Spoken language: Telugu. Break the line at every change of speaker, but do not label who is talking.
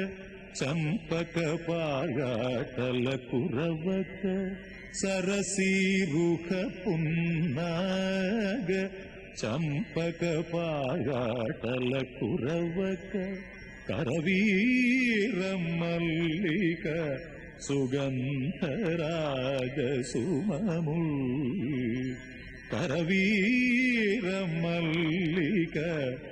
చంపక పాగాటల కురవక సరసీరుహ పున్నాగ చంపక పాగాటల కురవక కరవీర మల్లిక సుగంధరాగ సుమముల్ కరవీర మల్లిక